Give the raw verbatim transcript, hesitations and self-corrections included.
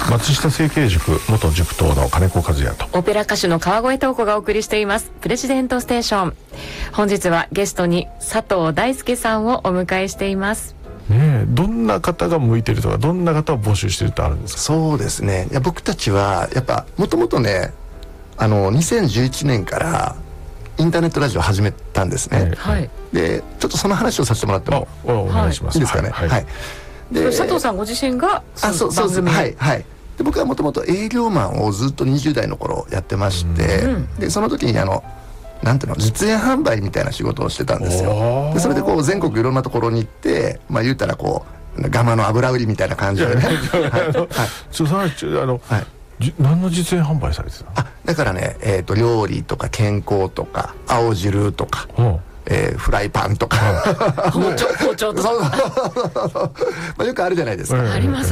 松下成蹊塾元塾頭の金子和也とオペラ歌手の川越東子がお送りしていますプレジデントステーション。本日はゲストに佐藤大輔さんをお迎えしています。 ねえ、どんな方が向いてるとかどんな方を募集してるってあるんですか？ そうですね、いや僕たちはやっぱもともとね、あのにせんじゅういちねんからインターネットラジオを始めたんですね、 はい、 でちょっとその話をさせてもらってもお願いします、 いいですかね。はい、はい、 で佐藤さんご自身がその番組、 はいはい、で僕はもともと営業マンをずっとにじゅう代の頃やってまして、うん、でその時にあのなんていうの実演販売みたいな仕事をしてたんですよ。でそれでこう全国いろんなところに行って、まあ言うたらこうガマの油売りみたいな感じでね。 ちょっとあの、はい、何の実演販売されてたの？ あ、だからね、えーと、料理とか健康とか青汁とか、うん、えー、フライパンとか、 包丁包丁とかまあよくあるじゃないですか。 あります